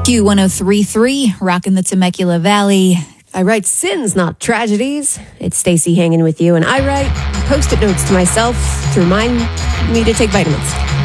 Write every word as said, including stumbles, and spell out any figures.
Q one oh three point three, rocking the Temecula Valley. I write sins, not tragedies. It's Stacey hanging with you, and I write post-it notes to myself to remind me to take vitamins.